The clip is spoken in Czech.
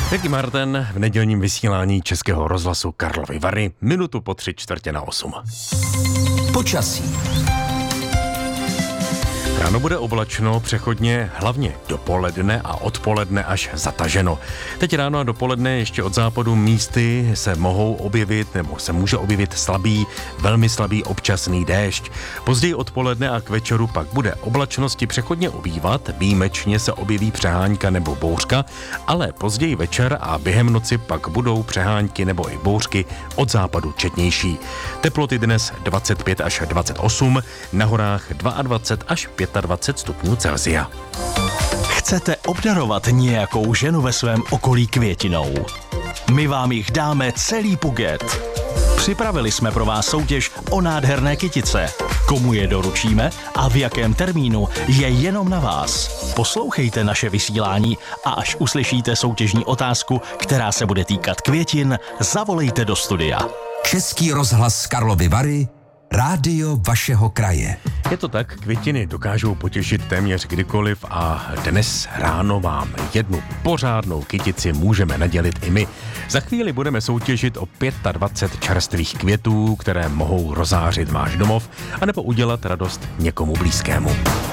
Ricky Martin v nedělním vysílání Českého rozhlasu Karlovy Vary, minutu po 7:45. Počasí. Ráno bude oblačno, přechodně hlavně dopoledne a odpoledne až zataženo. Teď ráno a dopoledne ještě od západu místy se mohou objevit, nebo se může objevit slabý, velmi slabý občasný déšť. Později odpoledne a k večeru pak bude oblačnosti přechodně ubývat, výjimečně se objeví přehánka nebo bouřka, ale později večer a během noci pak budou přehánky nebo i bouřky od západu četnější. Teploty dnes 25 až 28, na horách 22 až 25 stupňů Celsia. Chcete obdarovat nějakou ženu ve svém okolí květinou? My vám jich dáme celý buket. Připravili jsme pro vás soutěž o nádherné kytice. Komu je doručíme a v jakém termínu je jenom na vás. Poslouchejte naše vysílání a až uslyšíte soutěžní otázku, která se bude týkat květin, zavolejte do studia. Český rozhlas Karlovy Vary, rádio vašeho kraje. Je to tak, květiny dokážou potěšit téměř kdykoliv a dnes ráno vám jednu pořádnou kytici můžeme nadělit i my. Za chvíli budeme soutěžit o 25 čerstvých květů, které mohou rozářit váš domov anebo udělat radost někomu blízkému.